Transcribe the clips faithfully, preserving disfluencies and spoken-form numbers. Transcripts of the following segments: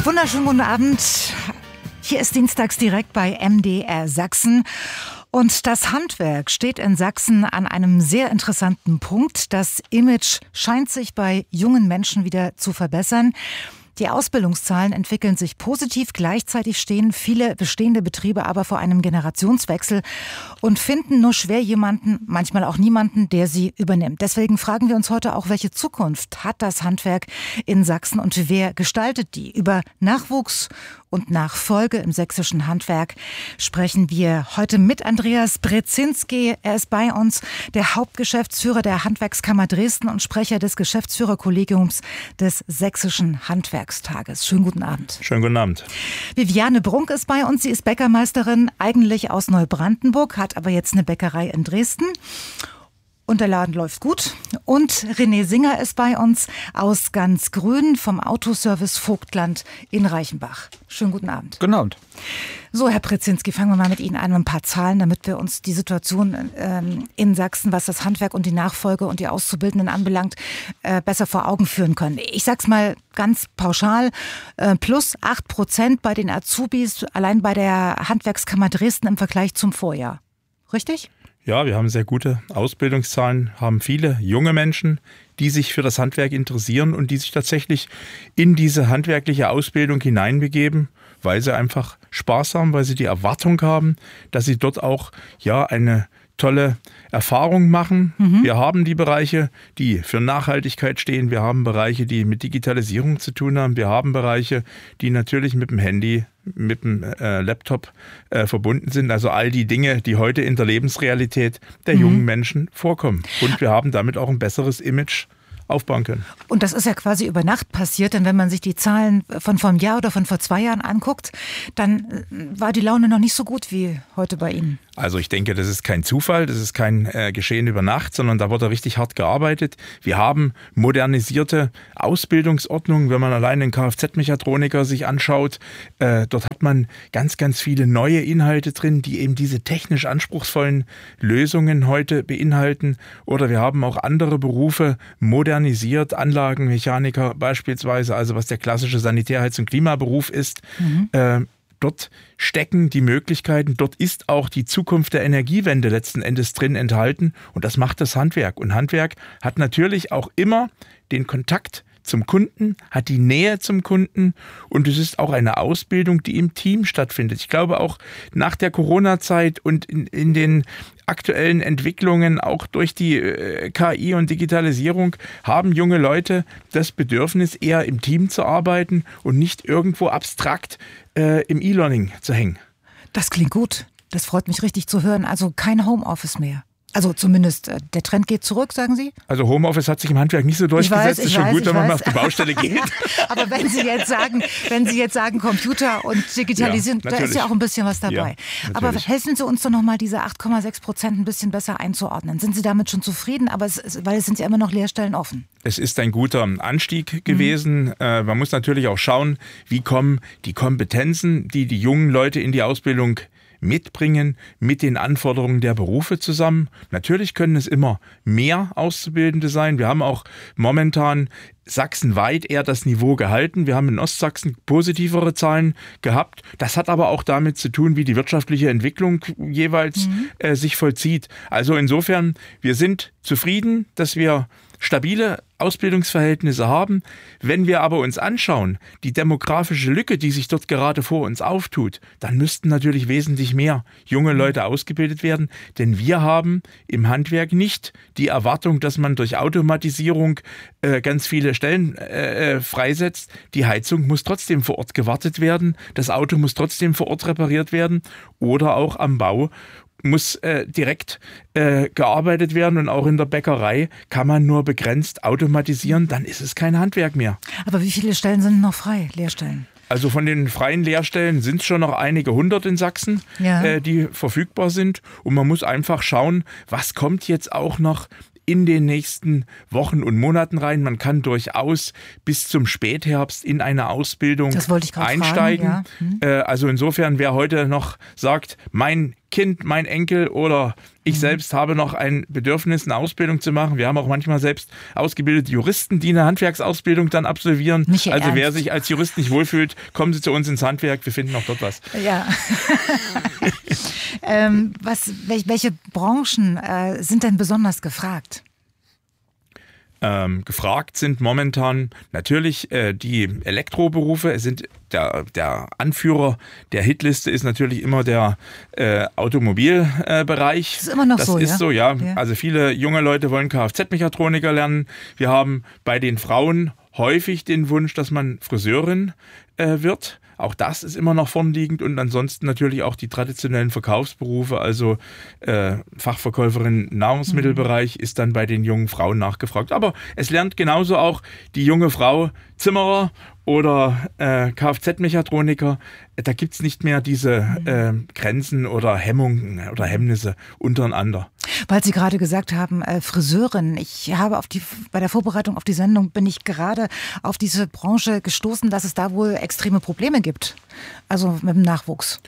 Wunderschönen guten Abend. Hier ist Dienstags direkt bei M D R Sachsen. Und das Handwerk steht in Sachsen an einem sehr interessanten Punkt. Das Image scheint sich bei jungen Menschen wieder zu verbessern. Die Ausbildungszahlen entwickeln sich positiv. Gleichzeitig stehen viele bestehende Betriebe aber vor einem Generationswechsel und finden nur schwer jemanden, manchmal auch niemanden, der sie übernimmt. Deswegen fragen wir uns heute auch, welche Zukunft hat das Handwerk in Sachsen und wer gestaltet die? Über Nachwuchs und Nachfolge im sächsischen Handwerk sprechen wir heute mit Andreas Brezinski. Er ist bei uns, der Hauptgeschäftsführer der Handwerkskammer Dresden und Sprecher des Geschäftsführerkollegiums des Sächsischen Handwerkstages. Schönen guten Abend. Schönen guten Abend. Viviane Brunk ist bei uns. Sie ist Bäckermeisterin, eigentlich aus Neubrandenburg, hat aber jetzt eine Bäckerei in Dresden. Und der Laden läuft gut. Und René Singer ist bei uns aus ganz Grün vom Autoservice Vogtland in Reichenbach. Schönen guten Abend. Guten Abend. So, Herr Brezinski, fangen wir mal mit Ihnen an mit ein paar Zahlen, damit wir uns die Situation ähm, in Sachsen, was das Handwerk und die Nachfolge und die Auszubildenden anbelangt, äh, besser vor Augen führen können. Ich sag's mal ganz pauschal, äh, plus acht Prozent bei den Azubis, allein bei der Handwerkskammer Dresden im Vergleich zum Vorjahr. Richtig? Ja, wir haben sehr gute Ausbildungszahlen, haben viele junge Menschen, die sich für das Handwerk interessieren und die sich tatsächlich in diese handwerkliche Ausbildung hineinbegeben, weil sie einfach Spaß haben, weil sie die Erwartung haben, dass sie dort auch ja eine tolle Erfahrung machen. Mhm. Wir haben die Bereiche, die für Nachhaltigkeit stehen. Wir haben Bereiche, die mit Digitalisierung zu tun haben. Wir haben Bereiche, die natürlich mit dem Handy, mit dem äh, Laptop äh, verbunden sind. Also all die Dinge, die heute in der Lebensrealität der mhm. jungen Menschen vorkommen. Und wir haben damit auch ein besseres Image aufbauen können. Und das ist ja quasi über Nacht passiert, denn wenn man sich die Zahlen von vor einem Jahr oder von vor zwei Jahren anguckt, dann war die Laune noch nicht so gut wie heute bei Ihnen. Also ich denke, das ist kein Zufall, das ist kein äh, Geschehen über Nacht, sondern da wurde richtig hart gearbeitet. Wir haben modernisierte Ausbildungsordnungen, wenn man allein den Kfz-Mechatroniker sich anschaut. Äh, dort hat man ganz, ganz viele neue Inhalte drin, die eben diese technisch anspruchsvollen Lösungen heute beinhalten. Oder wir haben auch andere Berufe modernisiert, Anlagenmechaniker beispielsweise, also was der klassische Sanitär-, Heiz- und Klimaberuf ist. Mhm. Äh, Dort stecken die Möglichkeiten, dort ist auch die Zukunft der Energiewende letzten Endes drin enthalten und das macht das Handwerk. Und Handwerk hat natürlich auch immer den Kontakt zum Kunden, hat die Nähe zum Kunden und es ist auch eine Ausbildung, die im Team stattfindet. Ich glaube auch nach der Corona-Zeit und in, in den aktuellen Entwicklungen, auch durch die äh, K I und Digitalisierung, haben junge Leute das Bedürfnis, eher im Team zu arbeiten und nicht irgendwo abstrakt äh, im E-Learning zu hängen. Das klingt gut. Das freut mich richtig zu hören. Also kein Homeoffice mehr. Also zumindest äh, der Trend geht zurück, sagen Sie? Also Homeoffice hat sich im Handwerk nicht so durchgesetzt. Es ist schon weiß, gut, wenn weiß. man mal auf die Baustelle geht. Aber wenn Sie jetzt sagen, wenn Sie jetzt sagen Computer und Digitalisieren, ja, da ist ja auch ein bisschen was dabei. Ja, aber helfen Sie uns doch nochmal, diese acht Komma sechs Prozent ein bisschen besser einzuordnen. Sind Sie damit schon zufrieden? Aber es ist, weil es sind ja immer noch Lehrstellen offen. Es ist ein guter Anstieg gewesen. Mhm. Äh, man muss natürlich auch schauen, wie kommen die Kompetenzen, die die jungen Leute in die Ausbildung mitbringen, mit den Anforderungen der Berufe zusammen. Natürlich können es immer mehr Auszubildende sein. Wir haben auch momentan sachsenweit eher das Niveau gehalten. Wir haben in Ostsachsen positivere Zahlen gehabt. Das hat aber auch damit zu tun, wie die wirtschaftliche Entwicklung jeweils mhm. äh, sich vollzieht. Also insofern, wir sind zufrieden, dass wir stabile Ausbildungsverhältnisse haben. Wenn wir aber uns anschauen, die demografische Lücke, die sich dort gerade vor uns auftut, dann müssten natürlich wesentlich mehr junge Leute ausgebildet werden, denn wir haben im Handwerk nicht die Erwartung, dass man durch Automatisierung äh, ganz viele Stellen äh, freisetzt. Die Heizung muss trotzdem vor Ort gewartet werden, das Auto muss trotzdem vor Ort repariert werden oder auch am Bau muss äh, direkt äh, gearbeitet werden und auch in der Bäckerei kann man nur begrenzt automatisieren, dann ist es kein Handwerk mehr. Aber wie viele Stellen sind noch frei, Lehrstellen? Also von den freien Lehrstellen sind es schon noch einige hundert in Sachsen, ja. äh, die verfügbar sind und man muss einfach schauen, was kommt jetzt auch noch in den nächsten Wochen und Monaten rein. Man kann durchaus bis zum Spätherbst in eine Ausbildung das wollte ich gerade einsteigen. fragen, ja. hm. äh, also insofern, wer heute noch sagt, mein Kind, mein Enkel oder ich mhm. selbst habe noch ein Bedürfnis, eine Ausbildung zu machen. Wir haben auch manchmal selbst ausgebildete Juristen, die eine Handwerksausbildung dann absolvieren. Nicht also ernst. Wer sich als Jurist nicht wohlfühlt, kommen Sie zu uns ins Handwerk, wir finden auch dort was. Ja. ähm, was, welche Branchen äh, sind denn besonders gefragt? Ähm, gefragt sind momentan natürlich äh, die Elektroberufe. Es sind der, der Anführer der Hitliste ist natürlich immer der äh, Automobilbereich. Das ist immer noch das so, ist ja? so, ja. ja. Also viele junge Leute wollen Kfz-Mechatroniker lernen. Wir haben bei den Frauen häufig den Wunsch, dass man Friseurin äh, wird. Auch das ist immer noch vornliegend und ansonsten natürlich auch die traditionellen Verkaufsberufe, also äh, Fachverkäuferin im Nahrungsmittelbereich ist dann bei den jungen Frauen nachgefragt. Aber es lernt genauso auch die junge Frau Zimmerer oder äh, Kfz-Mechatroniker. Da gibt es nicht mehr diese äh, Grenzen oder Hemmungen oder Hemmnisse untereinander. Weil Sie gerade gesagt haben, äh, Friseurin. Ich habe auf die, bei der Vorbereitung auf die Sendung bin ich gerade auf diese Branche gestoßen, dass es da wohl extreme Probleme gibt. Also mit dem Nachwuchs.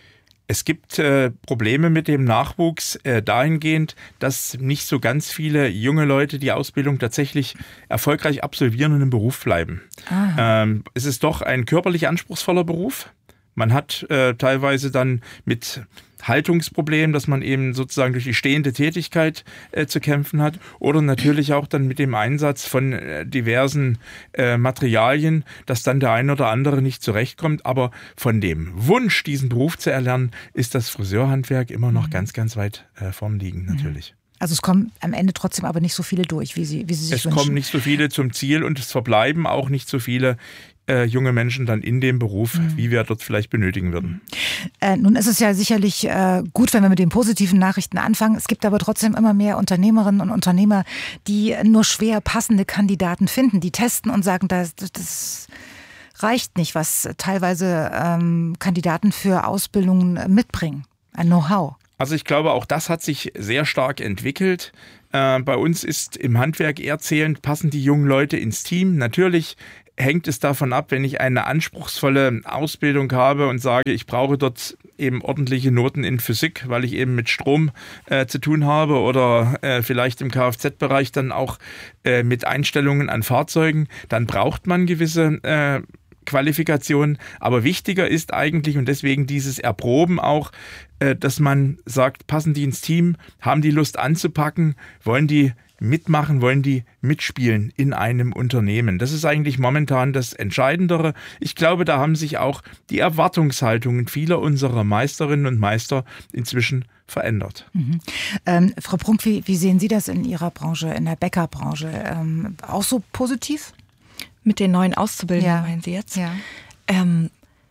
Es gibt äh, Probleme mit dem Nachwuchs äh, dahingehend, dass nicht so ganz viele junge Leute die Ausbildung tatsächlich erfolgreich absolvieren und im Beruf bleiben. Ähm, es ist doch ein körperlich anspruchsvoller Beruf. Man hat äh, teilweise dann mit Haltungsproblemen, dass man eben sozusagen durch die stehende Tätigkeit äh, zu kämpfen hat oder natürlich auch dann mit dem Einsatz von äh, diversen äh, Materialien, dass dann der eine oder andere nicht zurechtkommt. Aber von dem Wunsch, diesen Beruf zu erlernen, ist das Friseurhandwerk immer noch mhm. ganz, ganz weit äh, vorn liegend natürlich. Also es kommen am Ende trotzdem aber nicht so viele durch, wie Sie, wie Sie sich es wünschen. Es kommen nicht so viele zum Ziel und es verbleiben auch nicht so viele äh, junge Menschen dann in dem Beruf, mhm. wie wir dort vielleicht benötigen würden. Äh, nun ist es ja sicherlich äh, gut, wenn wir mit den positiven Nachrichten anfangen. Es gibt aber trotzdem immer mehr Unternehmerinnen und Unternehmer, die nur schwer passende Kandidaten finden, die testen und sagen, das, das reicht nicht, was teilweise ähm, Kandidaten für Ausbildungen mitbringen, ein Know-how. Also ich glaube, auch das hat sich sehr stark entwickelt. Äh, bei uns ist im Handwerk eher zählend, passen die jungen Leute ins Team. Natürlich hängt es davon ab, wenn ich eine anspruchsvolle Ausbildung habe und sage, ich brauche dort eben ordentliche Noten in Physik, weil ich eben mit Strom äh, zu tun habe oder äh, vielleicht im Kfz-Bereich dann auch äh, mit Einstellungen an Fahrzeugen, dann braucht man gewisse äh, Qualifikation, aber wichtiger ist eigentlich und deswegen dieses Erproben auch, dass man sagt, passen die ins Team, haben die Lust anzupacken, wollen die mitmachen, wollen die mitspielen in einem Unternehmen. Das ist eigentlich momentan das Entscheidendere. Ich glaube, da haben sich auch die Erwartungshaltungen vieler unserer Meisterinnen und Meister inzwischen verändert. Mhm. Ähm, Frau Prunk, wie, wie sehen Sie das in Ihrer Branche, in der Bäckerbranche? Ähm, auch so positiv? Mit den neuen Auszubildenden, ja. meinen Sie jetzt? Ja, ähm,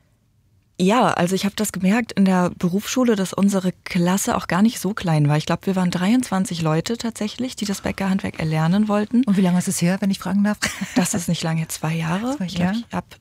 ja also ich habe das gemerkt in der Berufsschule, dass unsere Klasse auch gar nicht so klein war. Ich glaube, wir waren dreiundzwanzig Leute tatsächlich, die das Bäckerhandwerk erlernen wollten. Und wie lange ist es her, wenn ich fragen darf? Das ist nicht lange, zwei Jahre. Zwei ich glaube, ich habe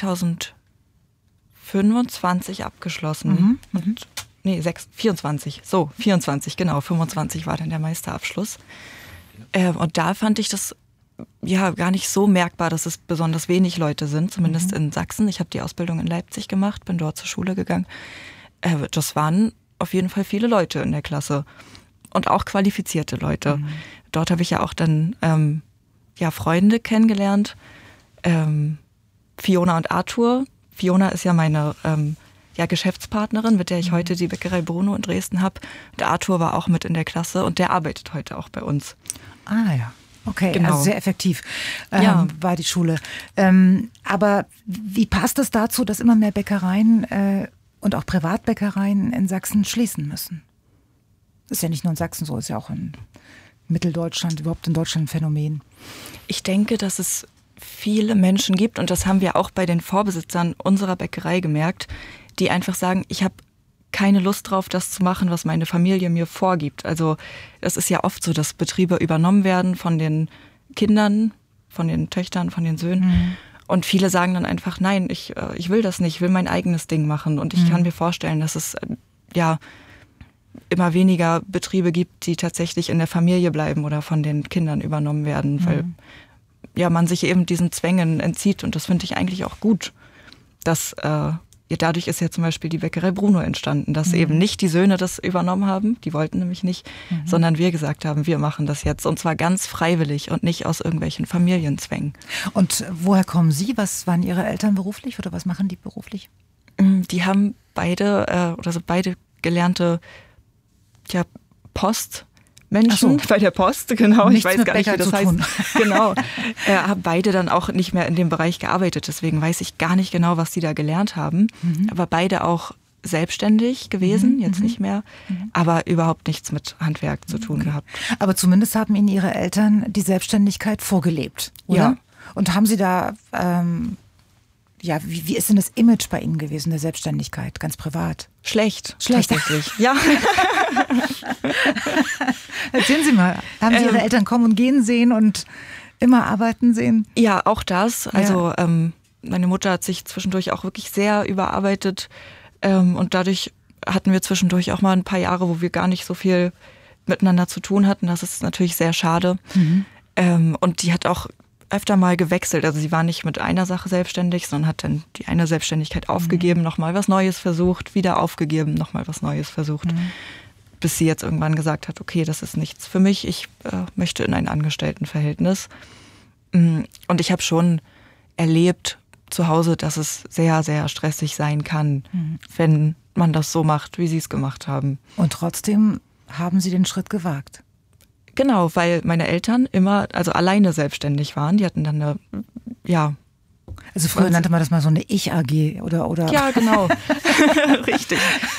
zweitausendfünfundzwanzig abgeschlossen. Mhm. Und, nee, sechs, vierundzwanzig. So, vierundzwanzig, genau. fünfundzwanzig war dann der Meisterabschluss. Äh, und da fand ich das ja gar nicht so merkbar, dass es besonders wenig Leute sind, zumindest mhm. in Sachsen. Ich habe die Ausbildung in Leipzig gemacht, bin dort zur Schule gegangen. Äh, das waren auf jeden Fall viele Leute in der Klasse und auch qualifizierte Leute. Mhm. Dort habe ich ja auch dann ähm, ja, Freunde kennengelernt, ähm, Fiona und Arthur. Fiona ist ja meine ähm, ja, Geschäftspartnerin, mit der ich mhm. heute die Bäckerei Bruno in Dresden habe. Und Arthur war auch mit in der Klasse und der arbeitet heute auch bei uns. Ah ja. Okay, genau. Also sehr effektiv ähm, ja. war die Schule. Ähm, aber wie passt es dazu, dass immer mehr Bäckereien äh, und auch Privatbäckereien in Sachsen schließen müssen? Das ist ja nicht nur in Sachsen so, ist ja auch in Mitteldeutschland, überhaupt in Deutschland ein Phänomen. Ich denke, dass es viele Menschen gibt, und das haben wir auch bei den Vorbesitzern unserer Bäckerei gemerkt, die einfach sagen, ich habe keine Lust drauf, das zu machen, was meine Familie mir vorgibt. Also das ist ja oft so, dass Betriebe übernommen werden von den Kindern, von den Töchtern, von den Söhnen. Mhm. Und viele sagen dann einfach, nein, ich, ich will das nicht, ich will mein eigenes Ding machen. Und ich mhm. kann mir vorstellen, dass es ja immer weniger Betriebe gibt, die tatsächlich in der Familie bleiben oder von den Kindern übernommen werden, mhm. weil ja, man sich eben diesen Zwängen entzieht. Und das finde ich eigentlich auch gut, dass äh, ja, dadurch ist ja zum Beispiel die Bäckerei Bruno entstanden, dass mhm. eben nicht die Söhne das übernommen haben, die wollten nämlich nicht, mhm. sondern wir gesagt haben, wir machen das jetzt und zwar ganz freiwillig und nicht aus irgendwelchen Familienzwängen. Und woher kommen Sie? Was waren Ihre Eltern beruflich oder was machen die beruflich? Die haben beide, äh, oder so beide gelernte ja, Postmenschen so. bei der Post, genau. Nichts ich weiß gar nicht, wie das heißt. Tun. Genau. Äh, haben beide dann auch nicht mehr in dem Bereich gearbeitet, deswegen weiß ich gar nicht genau, was die da gelernt haben. Mhm. Aber beide auch selbstständig gewesen, mhm. jetzt nicht mehr, mhm. aber überhaupt nichts mit Handwerk zu tun okay. gehabt. Aber zumindest haben Ihnen Ihre Eltern die Selbstständigkeit vorgelebt, oder? Ja. Und haben Sie da, ähm, ja, wie, wie ist denn das Image bei Ihnen gewesen, der Selbstständigkeit, ganz privat? Schlecht. Schlecht. Tatsächlich. Ja. Erzählen Sie mal, haben Sie Ihre ähm, Eltern kommen und gehen sehen und immer arbeiten sehen? Ja, auch das. Also ja. ähm, meine Mutter hat sich zwischendurch auch wirklich sehr überarbeitet ähm, und dadurch hatten wir zwischendurch auch mal ein paar Jahre, wo wir gar nicht so viel miteinander zu tun hatten. Das ist natürlich sehr schade. Mhm. Ähm, und die hat auch öfter mal gewechselt. Also sie war nicht mit einer Sache selbstständig, sondern hat dann die eine Selbstständigkeit aufgegeben, mhm. nochmal was Neues versucht, wieder aufgegeben, nochmal was Neues versucht. Mhm. Bis sie jetzt irgendwann gesagt hat, okay, das ist nichts für mich, ich äh, möchte in ein Angestelltenverhältnis. Und ich habe schon erlebt zu Hause, dass es sehr, sehr stressig sein kann, mhm. wenn man das so macht, wie sie es gemacht haben. Und trotzdem haben Sie den Schritt gewagt? Genau, weil meine Eltern immer, also alleine selbstständig waren. Die hatten dann eine, ja. Also früher nannte man das mal so eine Ich-A G oder, oder? Ja, genau. Richtig.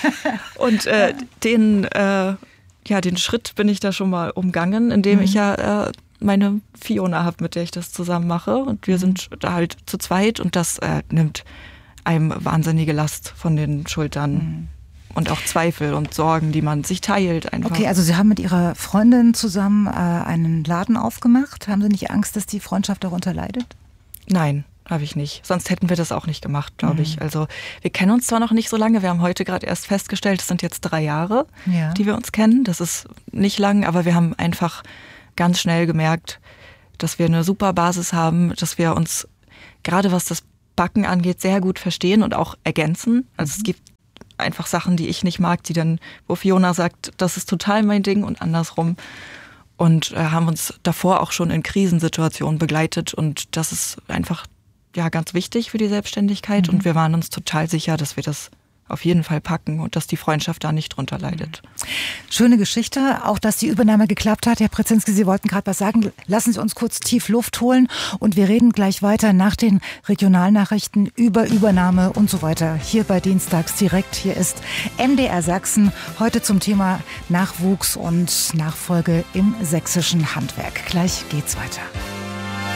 Und äh, den, äh, ja, den Schritt bin ich da schon mal umgangen, indem mhm. ich ja äh, meine Fiona habe, mit der ich das zusammen mache. Und wir sind da halt zu zweit und das äh, nimmt einem wahnsinnige Last von den Schultern. Mhm. Und auch Zweifel und Sorgen, die man sich teilt einfach. Okay, also Sie haben mit Ihrer Freundin zusammen äh, einen Laden aufgemacht. Haben Sie nicht Angst, dass die Freundschaft darunter leidet? Nein, habe ich nicht. Sonst hätten wir das auch nicht gemacht, glaube mhm. ich. Also wir kennen uns zwar noch nicht so lange. Wir haben heute gerade erst festgestellt, es sind jetzt drei Jahre, ja. die wir uns kennen. Das ist nicht lang, aber wir haben einfach ganz schnell gemerkt, dass wir eine super Basis haben, dass wir uns gerade was das Backen angeht, sehr gut verstehen und auch ergänzen. Also mhm. es gibt einfach Sachen, die ich nicht mag, die dann, wo Fiona sagt, das ist total mein Ding und andersrum. Und äh, haben uns davor auch schon in Krisensituationen begleitet und das ist einfach ja ganz wichtig für die Selbstständigkeit mhm. und wir waren uns total sicher, dass wir das auf jeden Fall packen und dass die Freundschaft da nicht drunter leidet. Schöne Geschichte, auch dass die Übernahme geklappt hat. Herr Brzezinski, Sie wollten gerade was sagen. Lassen Sie uns kurz tief Luft holen und wir reden gleich weiter nach den Regionalnachrichten über Übernahme und so weiter. Hier bei Dienstags direkt. Hier ist M D R Sachsen, heute zum Thema Nachwuchs und Nachfolge im sächsischen Handwerk. Gleich geht's weiter.